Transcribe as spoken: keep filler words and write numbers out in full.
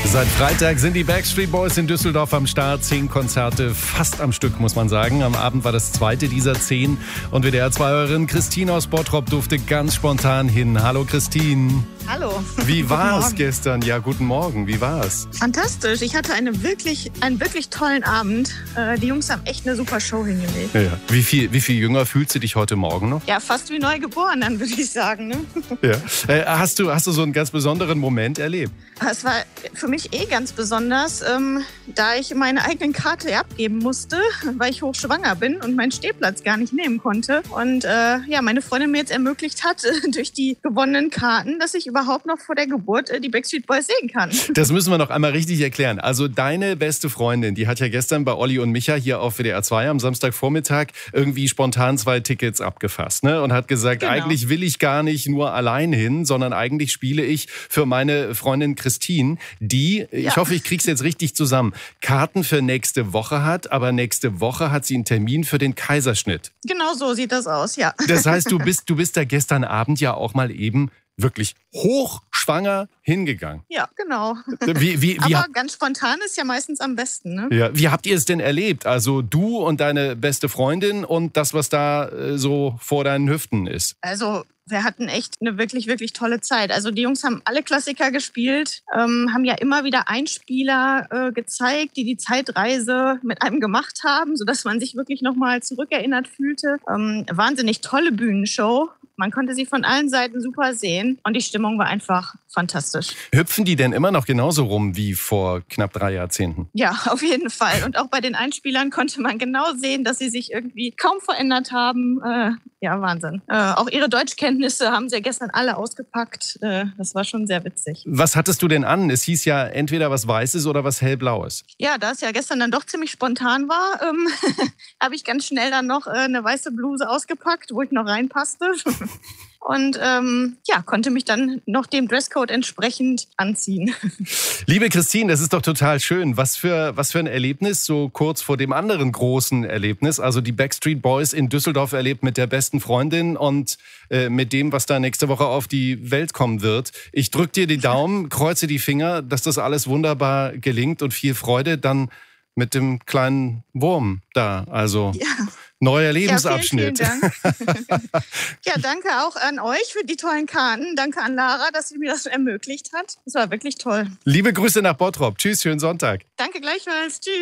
Seit Freitag sind die Backstreet Boys in Düsseldorf am Start. Zehn Konzerte, fast am Stück, muss man sagen. Am Abend war das zweite dieser zehn. Und W D R zwei-Hörerin Christine aus Bottrop durfte ganz spontan hin. Hallo Christine. Hallo. Wie war es Morgen. gestern? Ja, guten Morgen. Wie war es? Fantastisch. Ich hatte eine wirklich, einen wirklich tollen Abend. Äh, die Jungs haben echt eine super Show hingelegt. Ja. Wie viel, wie viel jünger fühlst du dich heute Morgen noch? Ja, fast wie neu geboren, dann würde ich sagen. Ne? Ja. Äh, hast du, hast du so einen ganz besonderen Moment erlebt? Es war für mich eh ganz besonders, ähm, da ich meine eigenen Karte abgeben musste, weil ich hochschwanger bin und meinen Stehplatz gar nicht nehmen konnte. Und äh, ja, meine Freundin mir jetzt ermöglicht hat, äh, durch die gewonnenen Karten, dass ich überhaupt noch vor der Geburt äh, die Backstreet Boys sehen kann. Das müssen wir noch einmal richtig erklären. Also deine beste Freundin, die hat ja gestern bei Olli und Micha hier auf W D R zwei am Samstagvormittag irgendwie spontan zwei Tickets abgefasst, ne? Und hat gesagt, Genau. Eigentlich will ich gar nicht nur allein hin, sondern eigentlich spiele ich für meine Freundin Christine, die, ich Ja. hoffe, ich krieg's jetzt richtig zusammen, Karten für nächste Woche hat, aber nächste Woche hat sie einen Termin für den Kaiserschnitt. Genau so sieht das aus, ja. Das heißt, du bist, du bist da gestern Abend ja auch mal eben wirklich hochschwanger hingegangen. Ja, genau. Wie, wie, wie, Aber ganz spontan ist ja meistens am besten, ne? ja, wie habt ihr es denn erlebt? Also du und deine beste Freundin und das, was da äh, so vor deinen Hüften ist. Also wir hatten echt eine wirklich, wirklich tolle Zeit. Also die Jungs haben alle Klassiker gespielt, ähm, haben ja immer wieder Einspieler äh, gezeigt, die die Zeitreise mit einem gemacht haben, sodass man sich wirklich nochmal zurückerinnert fühlte. Ähm, wahnsinnig tolle Bühnenshow. Man konnte sie von allen Seiten super sehen und die Stimmung war einfach fantastisch. Hüpfen die denn immer noch genauso rum wie vor knapp drei Jahrzehnten? Ja, auf jeden Fall. Und auch bei den Einspielern konnte man genau sehen, dass sie sich irgendwie kaum verändert haben. Äh, ja, Wahnsinn. Äh, auch ihre Deutschkenntnisse haben sie ja gestern alle ausgepackt. Äh, das war schon sehr witzig. Was hattest du denn an? Es hieß ja entweder was Weißes oder was Hellblaues. Ja, da es ja gestern dann doch ziemlich spontan war, ähm, habe ich ganz schnell dann noch äh, eine weiße Bluse ausgepackt, wo ich noch reinpasste. Und ähm, ja, konnte mich dann noch dem Dresscode entsprechend anziehen. Liebe Christine, das ist doch total schön. Was für, was für ein Erlebnis, so kurz vor dem anderen großen Erlebnis. Also die Backstreet Boys in Düsseldorf erlebt mit der besten Freundin und äh, mit dem, was da nächste Woche auf die Welt kommen wird. Ich drück dir die Daumen, kreuze die Finger, dass das alles wunderbar gelingt und viel Freude dann mit dem kleinen Wurm da. Also Ja. neuer Lebensabschnitt. Ja, vielen, vielen Dank. Ja, danke auch an euch für die tollen Karten. Danke an Lara, dass sie mir das ermöglicht hat. Das war wirklich toll. Liebe Grüße nach Bottrop. Tschüss, schönen Sonntag. Danke gleichfalls. Tschüss.